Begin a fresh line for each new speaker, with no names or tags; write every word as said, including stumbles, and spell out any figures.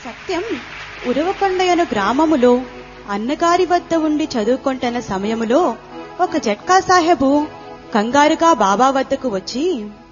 సత్యం ఉరవకొండయను గ్రామములో అన్నగారి వద్ద ఉండి చదువుకొంటున్న సమయములో ఒక జట్కా సాహెబు కంగారుగా బాబా వద్దకు వచ్చి,